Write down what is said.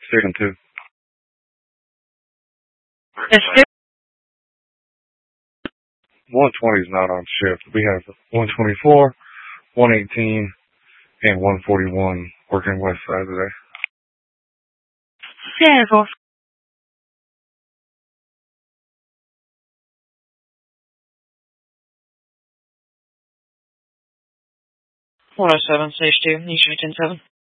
Station 2. Yes, sir. 120 is not on shift. We have 124, 118, and 141 working west side today. Servo. 107, stage 2, usually 10-7.